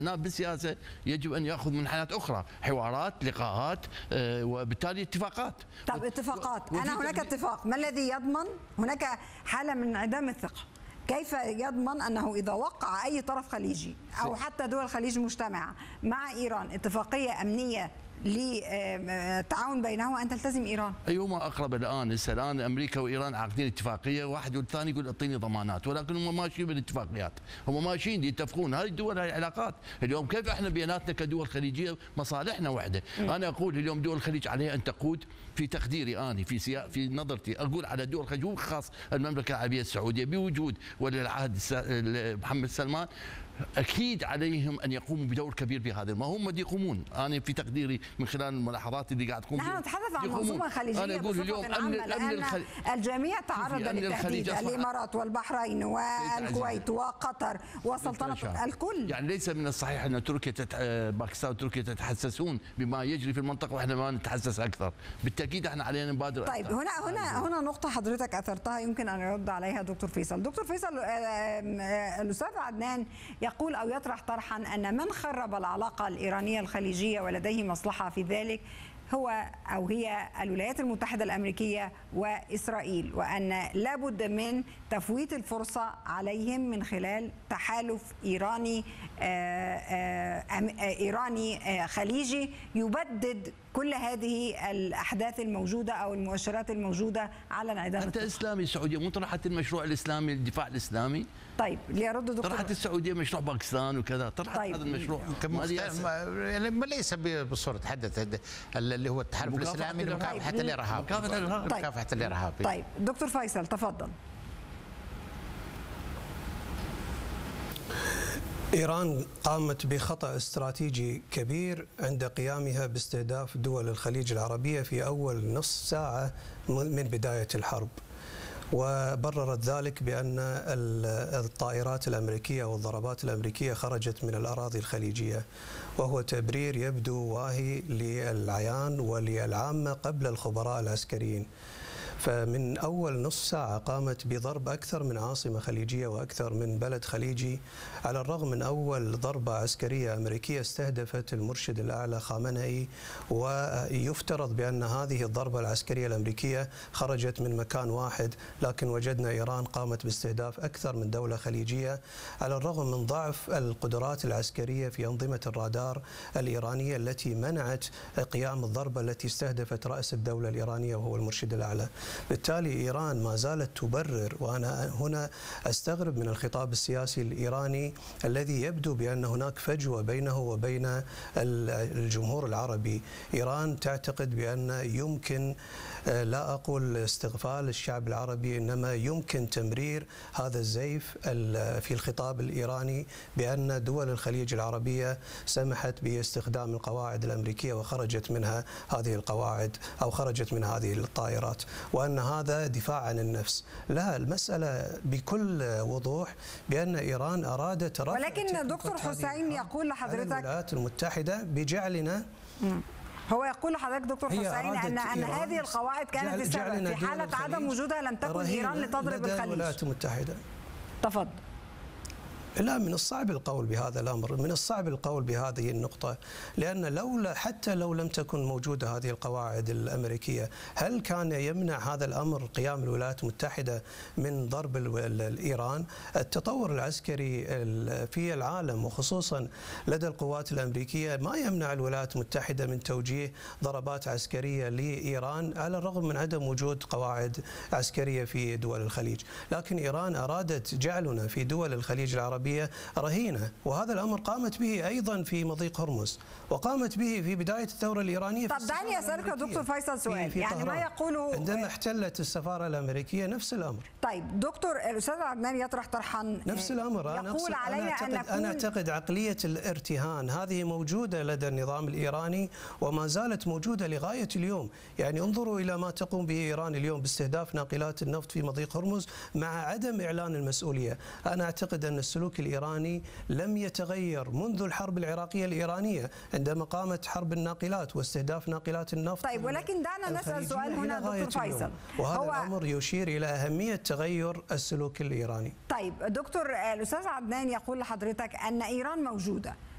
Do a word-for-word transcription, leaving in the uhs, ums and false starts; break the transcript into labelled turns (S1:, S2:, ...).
S1: بالسياسة يجب أن يأخذ منحنيات أخرى، حوارات، لقاءات، وبالتالي اتفاقات.
S2: طب اتفاقات، أنا هناك اتفاق، ما الذي يضمن؟ هناك حالة من انعدام الثقة، كيف يضمن أنه إذا وقع أي طرف خليجي أو حتى دول الخليج مجتمعة مع إيران اتفاقية أمنية للتعاون بينهما أن تلتزم إيران؟
S1: أيهما أقرب الآن؟ هسه الآن أمريكا وإيران عاقدين اتفاقية، واحد والثاني يقول اعطيني ضمانات، ولكن هم ماشيين بالاتفاقيات، هم ماشيين يتفقون. هذه الدول هاي علاقات. اليوم كيف احنا بيناتنا كدول خليجية مصالحنا وحدة؟ أنا أقول اليوم دول الخليج عليها أن تقود في تقديري أنا في سيا... في نظرتي أقول على دول الخليج وخاص المملكة العربية السعودية بوجود ولي العهد محمد سلمان، أكيد عليهم أن يقوموا بدور كبير بهذا. ما هم يقومون، أنا في تقديري من خلال الملاحظات اللي قاعد تقوم
S2: نحن نتحدث عن منظومة خليجية.
S1: أنا أقول اليوم أمن
S2: الأمن الخليج الجميع تعرض للتهديد، الإمارات والبحرين والكويت وقطر وسلطنة الكل.
S1: يعني ليس من الصحيح أن تركيا تت... باكستان وتركيا تتحسسون بما يجري في المنطقة وإحنا ما نتحسس أكثر. بالتأكيد إحنا علينا نبادر.
S2: طيب
S1: أكثر.
S2: هنا هنا هنا نقطة حضرتك أثرتها يمكن أن يرد عليها دكتور فيصل. دكتور فيصل، الأستاذ عدنان يقول أو يطرح طرحا أن من خرب العلاقة الإيرانية الخليجية ولديه مصلحة في ذلك هو أو هي الولايات المتحدة الأمريكية وإسرائيل، وأن لابد من تفويت الفرصة عليهم من خلال تحالف إيراني إيراني خليجي يبدد كل هذه الأحداث الموجودة أو المؤشرات الموجودة على انعدام
S1: الثقة. أنت إسلامي السعودية مو طرحت المشروع الإسلامي الدفاع الإسلامي؟
S2: طيب ليرد دكتور.
S1: طرحت السعودية مشروع باكستان وكذا، طرحت
S2: طيب.
S1: هذا المشروع
S3: يعني ما ليس بالصورة تحدث اللي هو التحالف الإسلامي لمكافحة الإرهاب. مكافحة الإرهاب.
S2: طيب دكتور فيصل تفضل.
S4: إيران قامت بخطأ استراتيجي كبير عند قيامها باستهداف دول الخليج العربية في أول نصف ساعة من بداية الحرب، وبررت ذلك بأن الطائرات الأمريكية والضربات الأمريكية خرجت من الأراضي الخليجية، وهو تبرير يبدو واهي للعيان وللعامة قبل الخبراء العسكريين. فمن أول نصف ساعة قامت بضرب أكثر من عاصمة خليجية وأكثر من بلد خليجي، على الرغم من أول ضربة عسكرية أمريكية استهدفت المرشد الأعلى خامنئي، ويفترض بأن هذه الضربة العسكرية الأمريكية خرجت من مكان واحد، لكن وجدنا إيران قامت باستهداف أكثر من دولة خليجية، على الرغم من ضعف القدرات العسكرية في أنظمة الرادار الإيرانية التي منعت قيام الضربة التي استهدفت رأس الدولة الإيرانية وهو المرشد الأعلى. بالتالي إيران ما زالت تبرر، وأنا هنا أستغرب من الخطاب السياسي الإيراني الذي يبدو بأن هناك فجوة بينه وبين الجمهور العربي. إيران تعتقد بأن يمكن، لا أقول استغفال الشعب العربي، إنما يمكن تمرير هذا الزيف في الخطاب الإيراني بأن دول الخليج العربية سمحت باستخدام القواعد الأمريكية وخرجت منها هذه القواعد أو خرجت من هذه الطائرات، وأن هذا دفاع عن النفس. لا، المسألة بكل وضوح بأن إيران أرادت رفع،
S2: ولكن دكتور حسين يقول لحضرتك
S4: الولايات المتحدة بجعلنا
S2: م. هو يقول لحضرتك دكتور حسين أن أن هذه القواعد كانت السبب في حالة عدم وجودها، لم تكن إيران لتضرب الخليج.
S4: الولايات المتحدة.
S2: تفضل.
S4: لا، من الصعب القول بهذا الأمر، من الصعب القول بهذه النقطة، لأن لولا حتى لو لم تكن موجودة هذه القواعد الأمريكية، هل كان يمنع هذا الأمر قيام الولايات المتحدة من ضرب إيران؟ التطور العسكري في العالم وخصوصا لدى القوات الأمريكية ما يمنع الولايات المتحدة من توجيه ضربات عسكرية لإيران على الرغم من عدم وجود قواعد عسكرية في دول الخليج، لكن إيران أرادت جعلنا في دول الخليج العربي رهينة، وهذا الأمر قامت به أيضا في مضيق هرمز، وقامت به في بداية الثورة الإيرانية.
S2: طب دعني أسألك دكتور فيصل سؤال، في في يعني ما يقوله
S4: عندما احتلت السفارة الأمريكية نفس الأمر.
S2: طيب دكتور، الأستاذ عدنان يطرح طرحا
S4: نفس الأمر. أنا
S2: يقول علينا
S4: أنا أعتقد,
S2: أن
S4: أنا أعتقد عقلية الارتهان هذه موجودة لدى النظام الإيراني وما زالت موجودة لغاية اليوم. يعني انظروا إلى ما تقوم به إيران اليوم باستهداف ناقلات النفط في مضيق هرمز مع عدم إعلان المسؤولية. أنا أعتقد أن السلوك الإيراني لم يتغير منذ الحرب العراقية الإيرانية عندما قامت حرب الناقلات واستهداف ناقلات النفط.
S2: طيب ولكن دعنا نسأل سؤال هنا دكتور فيصل،
S4: وهذا هو الأمر يشير إلى أهمية تغير السلوك الإيراني.
S2: طيب دكتور، الأستاذ عدنان يقول لحضرتك أن إيران موجودة